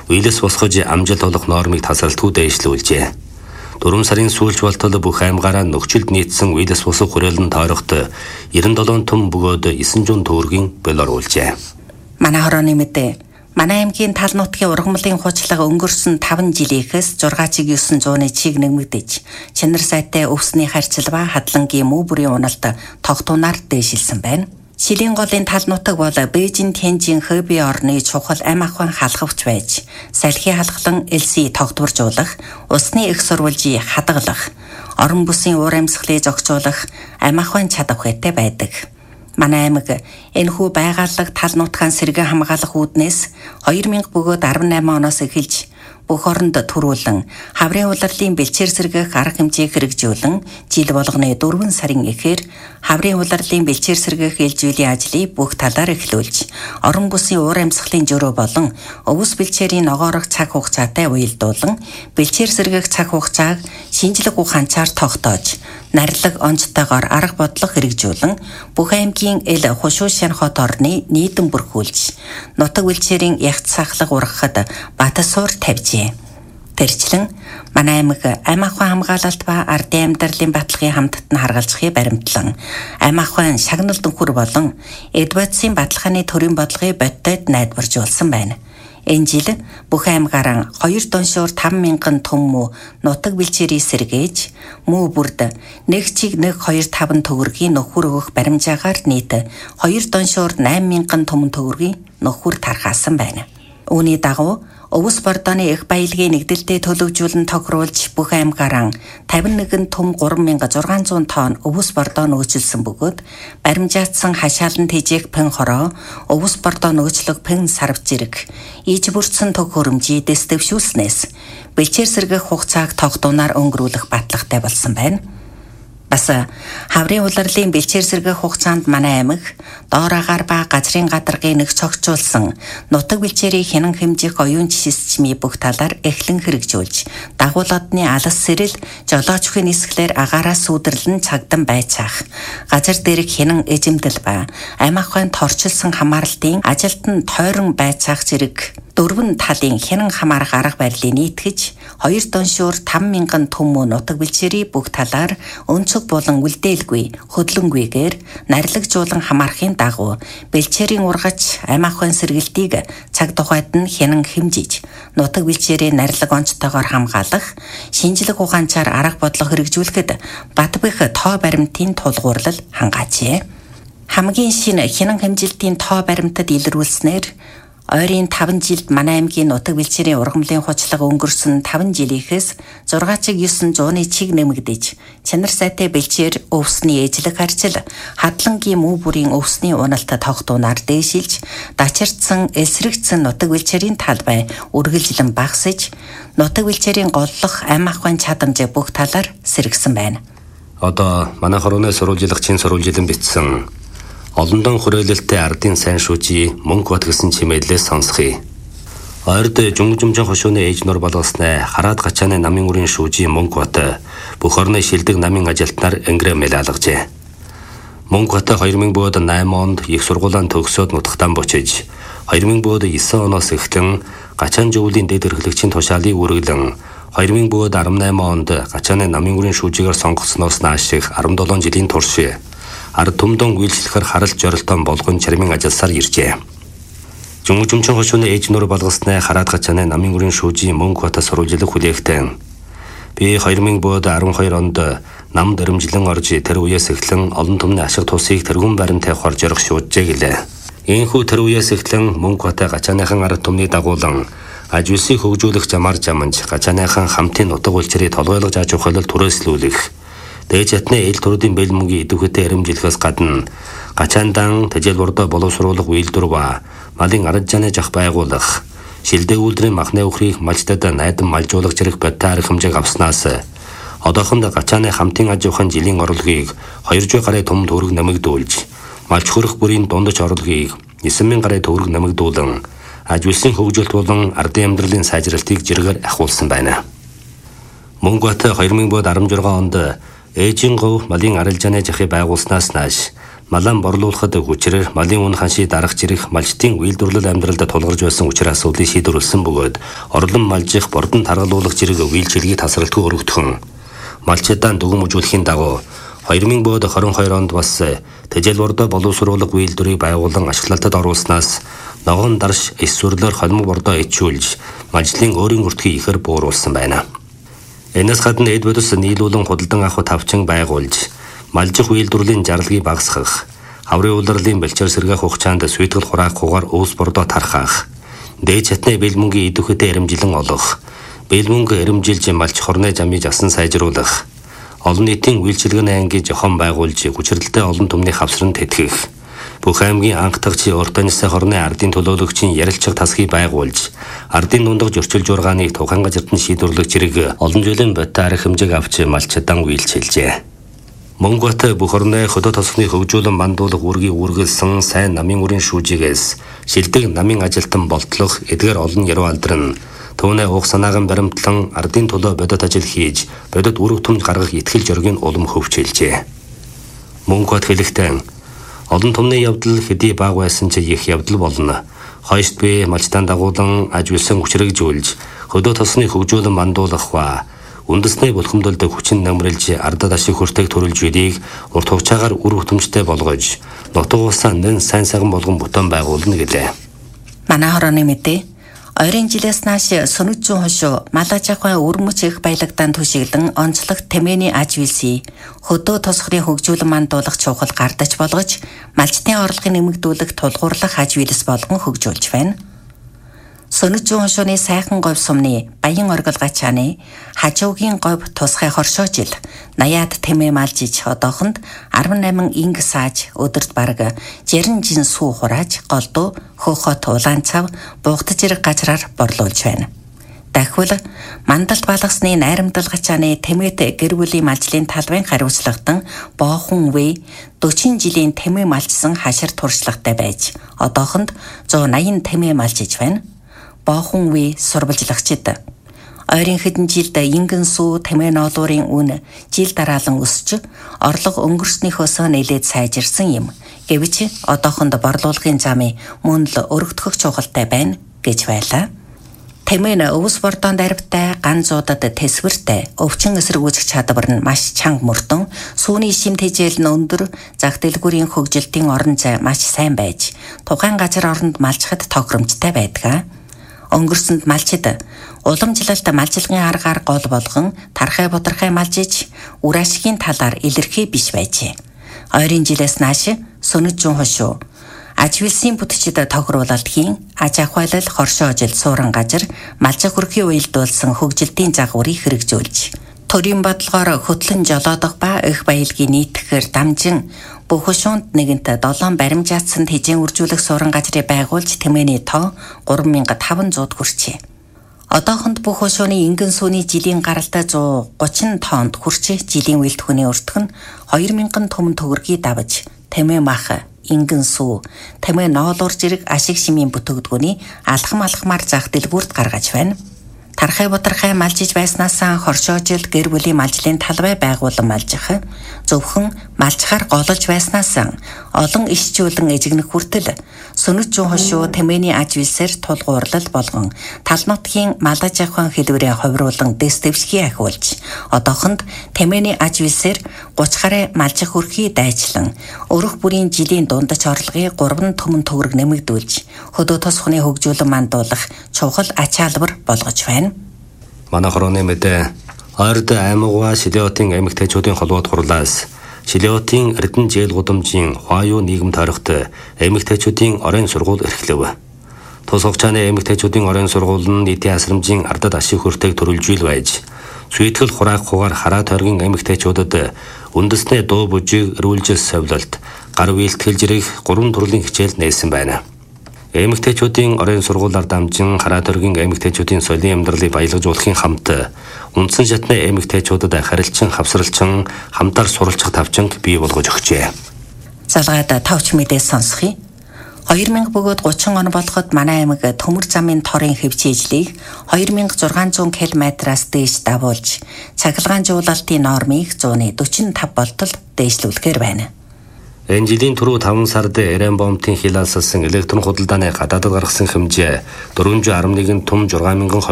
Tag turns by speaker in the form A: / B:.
A: Уйлс босгож амжилт олох нормыг тасралтгүй дээшлүүлжээ. 4 сарын сүүлч болтол бүх аймгаараа нөхцөлд нийцсэн уйлс босох хүрээлэн тойрогт 97 том бөгөөд 900 төгрөгийн бэл оруулжээ.
B: Манай хорооны мэдээ. Манай аймгийн тал нутгийн ургамлын хучлага өнгөрсөн 5 жилийнхээс 6,900-ны чиг нэмэгдэж, Чанар сайтай өвсний харьцал ба хадлангийн муу бүрийн уналт тогтунаар дээшилсэн байна. Шилийн голын тал нутаг бол Бээжин, Тянжин, Хэби орны чухал ам ахуйн халахвч байж, салхи халахлан элси тогтворжуулах, усны их сурвалжийг хадгалах, орон бүсийн уур амьсгалыг зохицуулах ам ахуйн чадвартай байдаг. Манай аймаг энэхүү байгaalлага тал нутгийн сэргээ хамгаалах үүднээс 2000 бөгөөд 18 оноос эхэлж бүх оронд төрүүлэн хаврын улирлын бэлчээр сэргээх арга хэмжээг хэрэгжүүлэн жил болгоны 4 сарын эхээр хаврын улирлын бэлчээр сэргээх ээлжүүлийн ажлыг бүх талаар эхлүүлж орон бүсийн уур амьсгалын жөрөө болон өвс бэлчээрийн ногоорох цаг хугацаатай уялдуулан бэлчээр сэргээх цаг хугацааг шинжлэх ухаанчаар тогтоож нарилаг онцтойгоор арга бодлого хэрэгжүүлэн бүх аймгийн эл хушуушин хот орны нийтэн бүрхүүлж нутаг бэлчээрийн ягц сахлаг ургахад батасуур тавьжээ. Тэрчлэн манай аймаг ам ахуйн хамгаалалт ба ардын амьдралын баталгын хамтд нь харгалзахыг баримтлан ам ахуйн шагнал дүнхүр болон эдватсын баталгааны төрийн бодлогыг бодитод найдваржуулсан байна. Энэ жил бүх аймгаараа 2 доншуур 5,000 том муу нутаг бэлчээрийг сэргээж муу бүрд 1,125 төгрөгийн нөхөр өгөх баримжаагаар нийт 2 доншуур 8,000 том төгрөгийн нөхөр тархаасан байна. Үүний дагуу өвс бордооны их баялагын нэгдэлтэд төлөвжүүлэн тохируулж бүх аймгаараа 51 том 3,600 тонн өвс бордоо нөөцлсөн бөгөөд баримжаатсан хашаалан тэжээх пэн хороо, өвс бордоо нөөцлөх пэн сарв зэрэг иж бүрдсэн төг хөрөмжийг дэвшүүлснээс бэлчээр сэргээх хугацааг тогтунаар өнгөрүүлэх баталгатай болсон байна. Бас хаврын улирлын бэлчээр сэргээх хугацаанд манай аймаг доор агаар ба газрын гадаргыг нэг цогцолсон нутаг бэлчээрийг хянан хэмжих оюун системийн бүх талаар эхлэн хэрэгжүүлж дагуулгадны алс сэрэл жолоочхын нисгэлээр агаараас сүдэрлэн цагдан байцаах газар дээрх хянан эзэмдэл ба ам ахуйн торчилсон хамаарлтын ажилтан тойрон байцаах зэрэг 4 талын хянан хамаарах арга барилыг нийтгэж 2 доншуур 5,000 том муу нутаг бэлчээрийг бүх талаар өнцөг болон үлдээлгүй хөдлөнгүйгээр нарлагжуулан хамаарахын дагуу бэлчээрийн ургач ам ахуйн сэргэлтийг цаг тухайд нь хянан хэмжиж нутаг бэлчээрийн нарилаг онцтойгоор хамгаалах шинжлэх ухаанчаар арга бодлого хэрэгжүүлэхэд бат бэх тоо баримтын тулгуурлал хангаажээ. Хамгийн шинэ хянан хэмжилтийн тоо баримтад илрүүлснээр ойрын 5 жилд манай аймгийн нутаг бэлчээрийн ургамлын хучлага өнгөрсөн 5 жилийнхээс 6,900-ны чиг нэмэгдэж, Чанар сайтай бэлчээр өвсний ээжлэг харьцал хадлангийн муу бүрийн өвсний уналт тогтунаар дээшилж, дачирдсан эсрэгдсэн нутаг бэлчээрийн талбай үргэлжлэн багасж, нутаг бэлчээрийн голлох ам ахуйн чадамж бүх талаар сэргсэн байна.
A: Одоо манай хорооны сурвалжлагчийн сурвалжилан бичсэн олондон хүрээлэлтэй ардын сайн шүүжий мөнгө бат гэсэн чимээлээс сонсхий. Ойрд жумжумжин хошууны ээж нур болгосноо хараад гачааны намын үрийн шүүжий мөнгө бат бүх орны шилдэг намын ажилтнаар ингрэм алгажээ. Мөнгө бат 2008 онд их сургуулиан төгсөөд нутагтаа бочиж 2009 оноос эхлэн гачаан зөвлөлийн дэд эрхлэгчийн тушаалыг үргэлэн 2018 онд гачааны намын үрийн шүүжигээр сонгогдсноос нааш 17 жилийн турш ард түмдэн үйлчлэхээр харалт жорилтон болгон чармын ажилласаар иржээ. Жумжумчин хошууны ээж нур болгосноо хараад гачааны намын үрийн шүүжийн мөнгө бата сурвалжлах хүлээгтэн. Би 2012 онд нам дөрмжлэн орж тэр үеэс эхлэн олон түмний ашиг тусыг тэргүүн баримт тавих оржирах шүүжжээ гэлээ. Ийхүү тэр үеэс эхлэн мөнгө бата гачааныхан ард түмний дагуулан аж үйлсийг хөгжүүлэх замаар жаманж гачааныхан хамтын нутаг улчрыг толгойлгож аж ухаалал түрээслүүлэх. Дээж ятны эл төрөдийн бэлмөнгийн идэвхтэй харимжилахаас гадна гачаандан тэжээл бордоо боловсруулах үйлдвэр ба малын ард жааны жах байгуулах, шилдэг үйлдвэрийн махны өхрийг малчтад найдан малжуулах зэрэг бодтой арга хэмжээг авснаас одоохонд гачааны хамтын аж ахуйн жилийн орлогыг 200 гаруй том төгрөг нэмэгдүүлж, малч хөрөх бүрийн дундаж орлогыг 9,000 гаруй төгрөг нэмэгдүүлэн аж үйлсийн хөгжилт болон ардын амьдралын сайжралтыг жиргээр ахиулсан байна. Мөнгө бат 2016 онд ээжийн гов малын арилжааны жахыг байгуулснаас нааш Малан борлуулахад хүчээр малын үн ханшийг дарах жирэх малчдын үйлдвэрлэл амьдралд тулгарч байсан учир асуудлыг шийдвэрлсэн бөгөөд орлон малжих бордон таргалуулах зэрэг үйлчилгээг тасралтгүй өргөдгөн. Малчдаа дүгэн үзүүлэхийн дагуу 2022 онд бас тэжээл бордоо боловсруулах үйлдвэрийг байгуулан ашиглалтад оруулснаас ногоон дарш эсвэрлэр холимог бордоо ичүүлж малжлын өөрийн өртгийг ихэр бууруулсан байна. Энэс гадна эд бодис нийлүүлэн худалдан авах тавчин байгуулж малжих үйлдвэрлэлийн зарлагыг багасгах, хаврын улирлын бэлчээр сэргээх хугацаанд сүйтгэл хураахгүйгээр өвс бордоо тархаах, дээд чатны бэлмөнгийн идэвхтэй эрэмжилэн олох, бэлмөнгө эрэмжилж малч хорны замыг асан сайжруулах, олон нийтийн үйлчилгээний ангийн зохион байгуулж хүчирдэлтэй олон түмний хавсран тэтгэх, бүх аймгийн анхдагч уртанистай хорны ардын төлөөлөгчийн ярилцах тасгийг байгуулж, ардын нундаг зөрчил жургааныг тухайн газарт нь шийдвэрлэх зэрэг олон жилийн бодтой арга хэмжээг авч малчдаа үйлчилжээ. Монгот бүх орны хөдөө тосгоны хөгжүүлэн мандуулах үүргийг үргэлсэн сайн намын үрийн шүүжигээс шилдэг намын ажилтан болтлох эдгээр олон яруу алдран түүнээ уг санаагийн баримтлан ардын төлөө бодит ажил хийж бодит үр хөтөмж гаргах итгэл зориг нь улам хөвчилжээ. Монгот хэлэхдээ олон түмний явдал хэдий бага байсан ч их явдал болно. Хойст би малчтан дагуулan ажигласан хүчрэгжүүлж хөдөө тосгоны хөгжүүлэн мандуулах ба үндэсний булхамдалд хүчин намралж ардад ашиг хүртээг төрүүлж бидийг урт хугацаагаар үр хөтөмжтэй болгож нутаг улсаа нэн сайн сайхан болгон бүтэн байгуулна гэлээ.
B: Манай хорооны мэдээ ойрын жилээс нааш сөнөд зүүн хошуу малажахай өрмөц их баялагдаан түшиглэн онцлог тэмээний аж үйлсий хөдөө тосгоны хөгжүүлэн мандуулах чухал гардаж болгож малчтын орлогыг нэмэгдүүлэх тулгуурлах аж үйлс болгон хөгжүүлж байна. Сөнөд зүүн хошууны сайхан говь сумны баян оргил гачааны хажуугийн говь тусгай хоршоожил 80-аад тэмээ малжиж одоохонд 18 инг сааж өдөрт бараг 60 жин сүү хурааж голдуу хөөхөт улаан цав бугтаж ирэх газраар борлуулж байна. Дахиад мандалд балгасны найрамдал гачааны тэмээт гэр бүлийн малжлын талбайн хариуцлагатан боохон вэ 40 жилийн тэмээ малжсан хашир туршлагатай байж одоохонд 180 тэмээ малжиж байна. Боохон вэ сурвалжлагчид ойрын хэдэн жилд ингэн сүү тэмээ ноолуурын үн жил дараалан өсч орлого өнгөрснөөхөөс нэлээд сайжирсан юм. Гэвч одоохонд борлуулахын замыг мөн л өргөдгөх чухалтай байна гэж байлаа. Тэмээ нь өвс бордонд арвтай, ганцуудад тэсвэртэй, өвчин эсэргүүцэх чадвар нь маш чанга мөрдөн, сүүний шим тэжээл нь өндөр, зах дэлгүүрийн хөгжилтийн орон зай маш сайн байж, тухайн газар оронд малчхад тохиромжтой байдаг. Өнгөрсөнд малчид уламжлалт малчилгын аргаар гол болгон тархай бутархай малжиж үр ашигын талаар илэрхий биш байжээ. Ойрын жилээс нааш сөнөд зүүн хошуу аж үйлсийн бүтчид тохируулалтын аж ахуйлал хоршоожил суурин газар малчих хүрхийн уялдуулсан хөгжилтийн загварыг хэрэгжүүлж төрийн бодлогоор хөтлөн жолоодох ба их баялагийг нийтгэхээр дамжин бүх хошуунд нэгэнт 7 баримжаатсан тэжээн үржүүлэх суурин газрыг байгуулж тэмээний тоо 3500 хүрчээ. Одоохонд бүх хошууны ингэн сүүний жилийн гаралтай 130 тоннд хүрч жилийн үйлдвэхний өртөх нь 2000 түмэн төгрөгийг давж тэмээ мах ингэн сүү тэмээ ноолуур зэрэг ашиг шимийн бүтээгдэхүүний алхамаар зах дэлгүүрт гаргаж байна. Тархай бутархай малжиж байснаас хоршоожил гэр бүлийн малжлын талбай байгуулан малжих, зөвхөн малчхаар голж байснаас олон ишчүүлэн эжигнэх хүртэл сөнөд зүүн хошуу тэмээний аж үйлсээр тулгуурлал болгон тал нутгийн малаж ахуйн хэлбэрээ ховруулан дэс дэвшгийг ахиулж одоохонд тэмээний аж үйлсээр 30 гаруй малжих хүрхий дайчлан өрөх бүрийн жилийн дундаж орлогыг 3 түмэн төгрөг нэмэгдүүлж хөдөө тосгоны хөгжүүлэн мандуулах чухал ачаалбар болгож байна.
A: Манай хорооны мэдээ ойрд аймагва Шилиотын эмэгтэйчүүдийн холбоод хурлаас Шилиотын Эрдэнэ зээл гудамжийн Хуаюу нийгэм тойрогт эмэгтэйчүүдийн оройн сургууль эрхлэв. Тус хугацааны эмэгтэйчүүдийн оройн сургууль нь нийтийн асрамжийн ардад ашиг хүртээг төрүүлж байж сүйтгэл хураахгүйгээр хараа тойргийн эмэгтэйчүүдэд үндэсний дуу бүжиг эрүүлжил совлолт гар үйлтгэл зэрэг 3 төрлийн хичээл нээсэн байна. Эмэгтэйчүүдийн оройн сургуулиар дамжин хараа тойргийн эмэгтэйчүүдийн соёлын амьдралыг баялагжуулахын хамт үндсэн шатны эмэгтэйчүүдэд харилцан хавсралчин хамтаар суралцах тавчинг бий болгож өгчээ.
B: Залгаад тавч мэдээс сонсхий. 2000 бөгөөд 30 он болоход манай аймаг төмөр замын торын хэвчээжлийг 2600 км-аас дээш давуулж цахилгаан жуулалтын нормыг 145 болтол дээшлүүлэхээр байна.
A: Энэ жилийн түрүү 5 сард Иран бомбын хил алсалсан электрон худалдааны гадаадд гаргасан хэмжээ 411 том 6,000